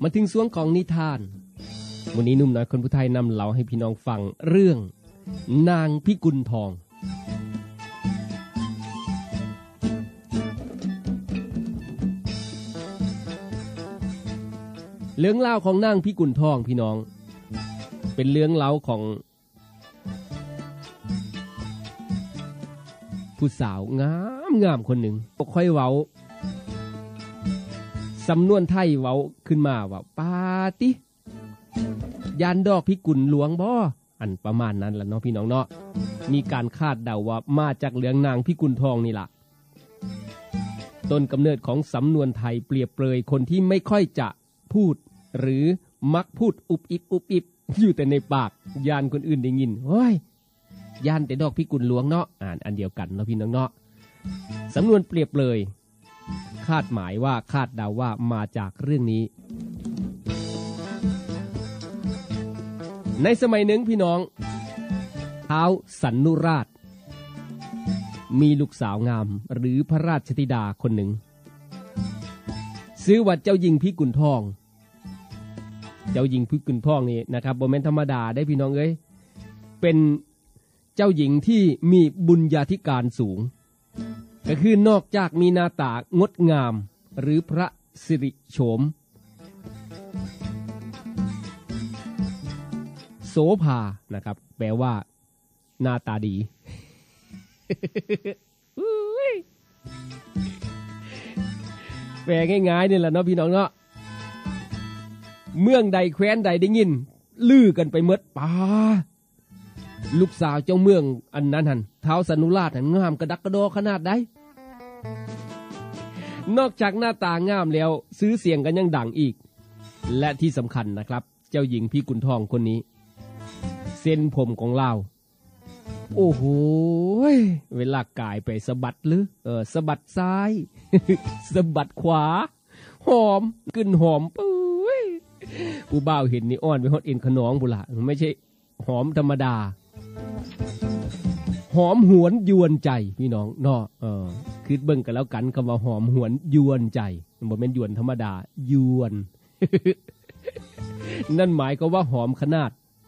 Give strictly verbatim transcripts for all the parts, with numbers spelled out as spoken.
มาถึงช่วงของนิทานวันนี้หนุ่มน้อยคนผู้ไทยนำเล่าให้พี่น้องฟังเรื่องนางพิกุลทองเรื่องเล่าของนางพิกุลทองพี่น้องเป็นเรื่องเล่าของผู้สาวงามงามคนหนึ่งบ่ค่อยเว้าสำนวนไทยเว้าขึ้นมาว่าปาติยานดอกพิกุลหลวงบ่อันประมาณนั้นล่ะเนาะพี่น้องเนาะมีการคาดเดาว่ามาจากเรื่องนางพิกุลทองนี่ล่ะต้นกำเนิดของสำนวนไทยเปรียบเปรยคนที่ไม่ค่อยจะพูดหรือมักพูดอุบอิบอุบอิบอยู่แต่ในปากยานคนอื่นได้ยินเฮ้ยยานแต่ดอกพิกุลหลวงเนาะอ่านอันเดียวกันเนาะพี่น้องเนาะสำนวนเปรียบเปรยคาดหมายว่าคาดเดาว่ามาจากเรื่องนี้ในสมัยหนึ่งพี่น้องท้าวสันนุราชมีลูกสาวงามหรือพระราชธิดาคนหนึ่งชื่อว่าเจ้าหญิงพิกุลทองเจ้าหญิงพิกุลทองนี่นะครับบ่แม่นธรรมดาได้พี่น้องเอ้ยเป็นเจ้าหญิงที่มีบุญญาธิการสูงก็คือนอกจากมีหน้าตางดงามหรือพระสิริโฉมโสภานะครับแปลว่าหน้าตาดี แปลง่ายๆนี่แหละเนาะพี่น้องเนาะเมืองใดแคว้นใดได้ยินลือกันไปหมดป่าลูกสาวเจ้าเมืองอันนั้นหันท้าวสันนุราชหันงามกระดักกระโดขนาดใดนอกจากหน้าตางามแล้วซื้อเสียงกันยังดังอีกและที่สำคัญนะครับเจ้าหญิงพิกุลทองคนนี้เส้นผมของเราโอ้โหเวลากายไปสะบัดหรือเออสะบัดซ้าย สะบัดขวาหอมกลิ่นหอมปุ้ยผู้บ่าวเห็นนี่อ้อนไปฮอดเอ็นขนองบุละไม่ใช่หอมธรรมดาหอมหวนยวนใจพี่น้องเนาะเออคิดเบิ่งกันแล้วกันคำว่าหอมหวนยวนใจบ่แม่นยวนธรรมดายวน นั่นหมายก็ว่าหอมขนาด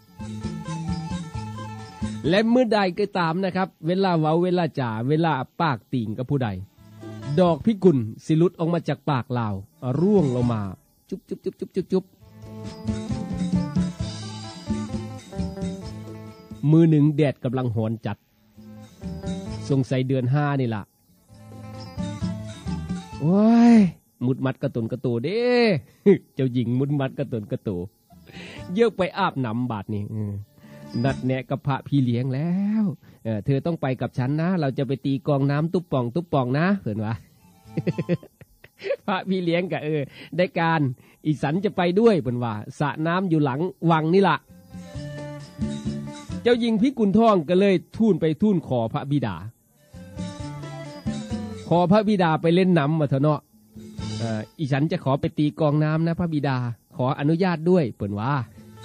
และเมื่อใดก็ตามนะครับเวลาเว้าเวลาจ่าเวลาปากติ่งกับผู้ใดดอกพิกุลสิหลุดออกมาจากปากลาวร่วงลงมาจุ๊บจุ๊บจุ๊บจุ๊บจุ๊บจุ๊บมือหนึ่งแดดกำลังหอนจัดสงสัยเดือนห้านี่ล่ะโอ้ยมุดมัดกระตุนกระตูเด้เจ้าหญิงมุดมัดกระตุนกระตูเยอะไปอาบน้ำบาดนี่นัดแนะกับพระพี่เลี้ยงแล้วเออเธอต้องไปกับฉันนะเราจะไปตีกองน้ำตุ๊บป่องตุ๊บป่องนะเห็นวะ พระพี่เลี้ยงกับเออได้การอีสันจะไปด้วยเพิ่นว่าสระน้ำอยู่หลังวังนี่ล่ะเจ้าหญิงพิกุลทองก็เลยทูลไปทูลขอพระบิดาขอพระบิดาไปเล่นน้ำมาเถอะเนาะเอออีฉันจะขอไปตีกองน้ำนะพระบิดาขออนุญาตด้วยเพิ่นว่า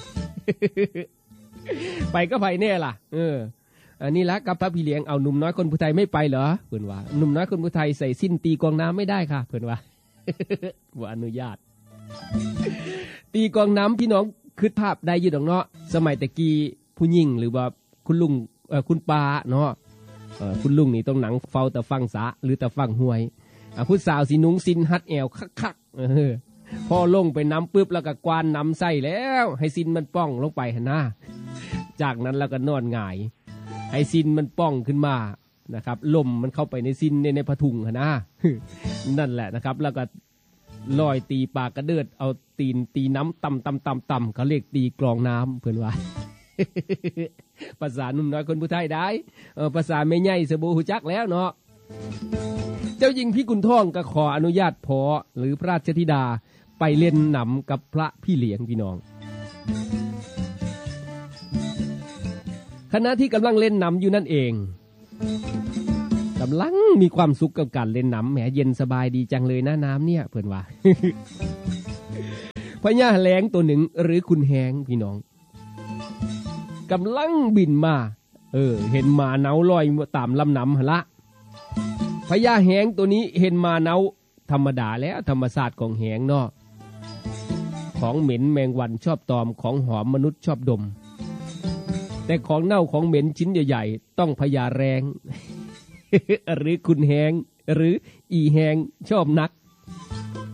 ไปก็ไปแน่ล่ะเอออันนี้ละกับพระพี่เลี้ยงเอาหนุ่มน้อยคนผู้ไทยไม่ไปเหรอเพิ่นว่าหนุ่มน้อยคนผู้ไทยใส่สิ้นตีกองน้ำไม่ได้ค่ะเพิ่นว่า บ่อนุญาต ตีกองน้ำพี่น้องคิดภาพได้อยู่ดอกเนาะสมัยตะกี้ผู้หญิงหรือว่าคุณลุงเอ่อคุณป้าเนาะเอ่อคุณลุงนี่ต้องหนังเฝ้าแต่ฟังสะหรือแต่ฟังห้วยอ่ะผู้สาวสินุงสินฮัดแอวคักๆเออพอลงไปน้ำปึ๊บแล้วก็กวานน้ำใส่แล้วให้สินมันป้องลงไปหั่นนะจากนั้นแล้วก็นอนหงายให้สินมันป้องขึ้นมานะครับลมมันเข้าไปในสินในในผ้าถุงหั่นนะ นั่นแหละนะครับแล้วก็ลอยตีปากกระเดิดเอาตีนตีน้ำต่ำต่ำต่ำต่ำเขาเรียกตีกรองน้ำเพื่อนว่า ภาษาหนุ่มน้อยคนผู้ไทยได้เออภาษาไม่ใหญ่สบู่หูจักแล้วเนาะเจ้าหญิงพิกุลทองก็ขออนุญาตพอหรือพระราชธิดาไปเล่นหนำกับพระพี่เลี้ยงพี่น้องขณะที่กำลังเล่นหนำอยู่นั่นเองกำลังมีความสุขกับการเล่นน้ำแหมเย็นสบายดีจังเลยนะน้ำเนี่ยเพื่อนว่า พญาแหลงตัวหนึ่งหรือคุณแหงพี่น้องกำลังบินมาเออเห็นหมาเนาลอยตามลำน้ำหละพญาแหงตัวนี้เห็นหมาเนาธรรมดาแล้วธรรมศาสตร์ของแหงเนาะของเหม็นแมงวันชอบตอมของหอมมนุษย์ชอบดมแต่ของเน่าของเหม็นชิ้นใหญ่ๆต้องพญาแรง หรือคุณแหงหรืออีแหงชอบนัก